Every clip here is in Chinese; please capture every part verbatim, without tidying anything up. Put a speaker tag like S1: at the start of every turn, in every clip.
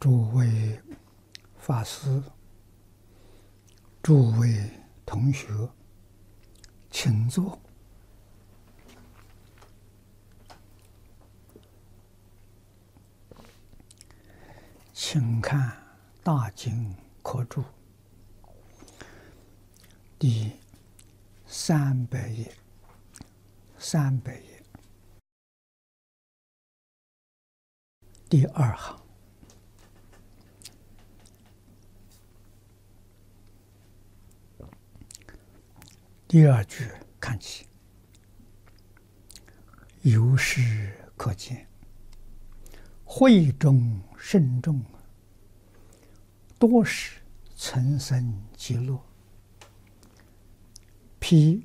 S1: 诸位法师、诸位同学，请坐。请看《大经科注》第三百页，三百页第二行。第二句看起，由是可见，会中甚众，多使岑参极乐，披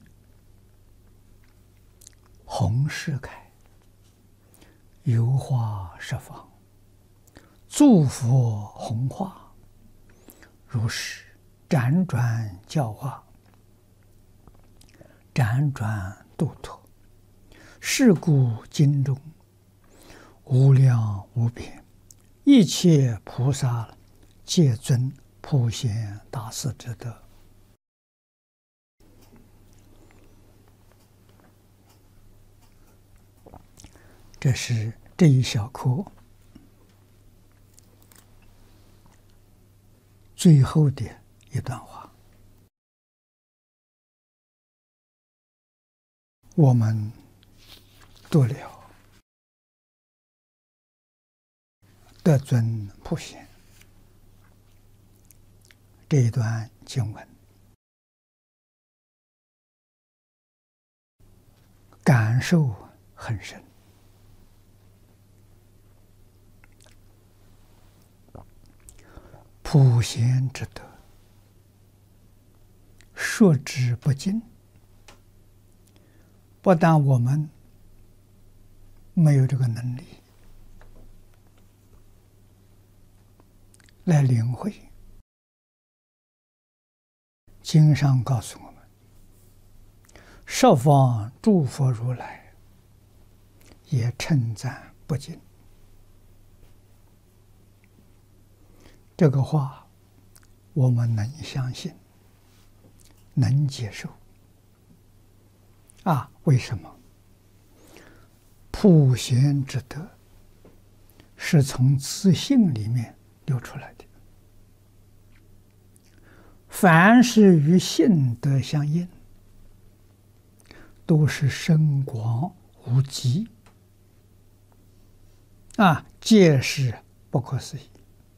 S1: 弘誓铠，游化十方，诸佛弘化，如是辗转教化，辗转度脱，是故经中无量无边一切菩萨皆尊普贤大士之德。这是这一小课最后的一段话。我们读了德尊普贤这一段经文，感受很深。普贤之德，说之不尽。不但我们没有这个能力来领会，经上告诉我们，十方诸佛如来也称赞不尽。这个话我们能相信，能接受啊？为什么？普贤之德是从自性里面流出来的，凡是与性德相应，都是深广无极啊，皆是不可思议。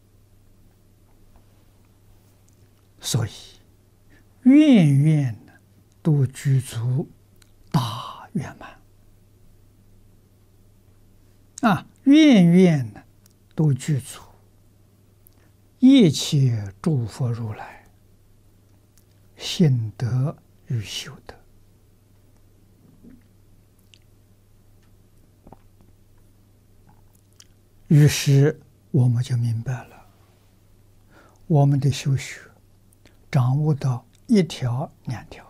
S1: 所以愿愿都具足大圆满啊，愿愿都具足一切诸佛如来性德与修德。于是我们就明白了，我们的修学掌握到一条两条，